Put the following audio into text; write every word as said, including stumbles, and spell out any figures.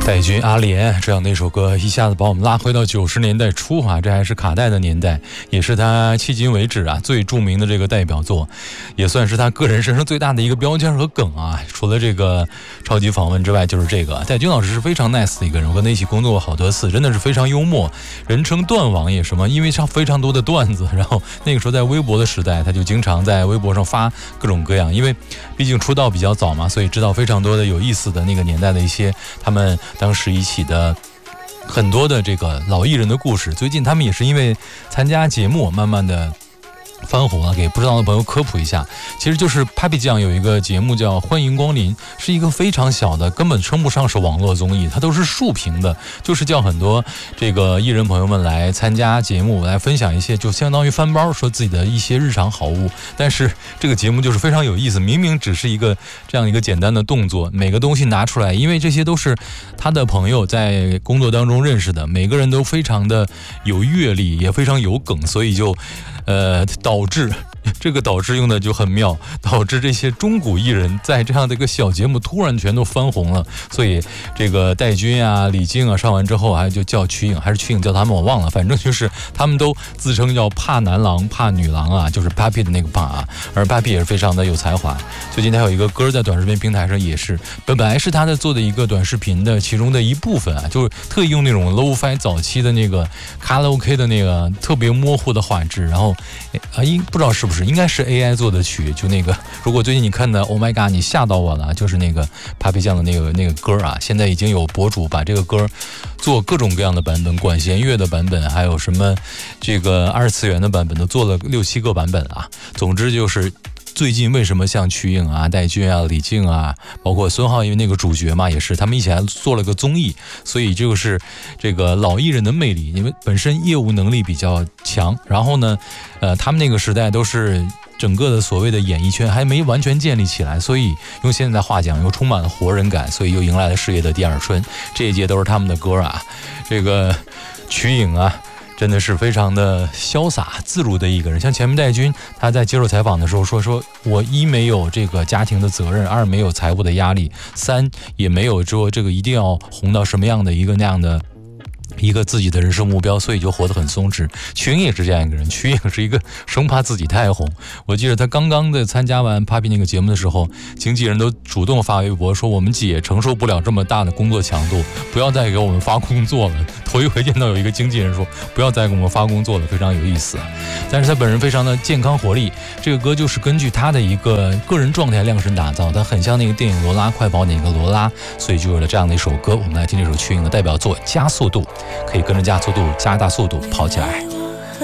戴军阿莲这样的一首歌，一下子把我们拉回到九十年代初啊，这还是卡带的年代，也是他迄今为止啊最著名的这个代表作，也算是他个人身上最大的一个标签和梗啊。除了这个超级访问之外，就是这个戴军老师是非常 nice 的一个人，我跟他一起工作过好多次，真的是非常幽默，人称段王爷什么，因为他非常多的段子，然后那个时候在微博的时代，他就经常在微博上发各种各样，因为毕竟出道比较早嘛，所以知道非常多的有意思的那个年代的一些他们当时一起的很多的这个老艺人的故事。最近他们也是因为参加节目慢慢的翻红了，给不知道的朋友科普一下，其实就是 Papi 酱有一个节目叫欢迎光临，是一个非常小的，根本称不上是网络综艺，它都是竖屏的，就是叫很多这个艺人朋友们来参加节目，来分享一些就相当于翻包，说自己的一些日常好物。但是这个节目就是非常有意思，明明只是一个这样一个简单的动作，每个东西拿出来，因为这些都是他的朋友在工作当中认识的，每个人都非常的有阅历，也非常有梗，所以就呃导致这个导致用的就很妙，导致这些中古艺人在这样的一个小节目突然全都翻红了。所以这个戴军啊、李菁啊上完之后，还就叫瞿颖还是瞿颖叫他们我忘了，反正就是他们都自称叫怕男郎怕女郎啊，就是 Papi 的那个怕啊。而 Papi 也是非常的有才华，最近他有一个歌在短视频平台上也是本来是他在做的一个短视频的其中的一部分啊，就是特意用那种 low-fi 早期的那个卡拉 OK 的那个特别模糊的画质，然后啊应不知道是不是应该是 A I 做的曲，就那个如果最近你看的 Oh My God 你吓到我了，就是那个 Papi 酱的那个那个歌啊，现在已经有博主把这个歌做各种各样的版本，管弦乐的版本，还有什么这个二次元的版本，都做了六七个版本啊。总之就是最近为什么像瞿颖啊、戴军啊、李菁啊，包括孙浩，因为那个主角嘛，也是他们一起来做了个综艺，所以这个是这个老艺人的魅力，因为本身业务能力比较强，然后呢，呃，他们那个时代都是整个的所谓的演艺圈还没完全建立起来，所以用现在的话讲，又充满了活人感，所以又迎来了事业的第二春。这一届都是他们的歌啊，这个瞿颖啊。真的是非常的潇洒自如的一个人，像前面戴军他在接受采访的时候说说我一没有这个家庭的责任，二没有财务的压力，三也没有说这个一定要红到什么样的一个那样的一个自己的人生目标，所以就活得很松弛。瞿颖也是这样一个人，瞿颖是一个生怕自己太红。我记得他刚刚的参加完 Papi 那个节目的时候，经纪人都主动发微博说我们姐承受不了这么大的工作强度，不要再给我们发工作了。头一回见到有一个经纪人说不要再给我们发工作了，非常有意思。但是他本人非常的健康活力，这个歌就是根据他的一个个人状态量身打造，他很像那个电影罗拉快跑那个罗拉，所以就有了这样的一首歌。我们来听这首瞿颖的代表作《加速度》，可以跟着加速度加大速度跑起来。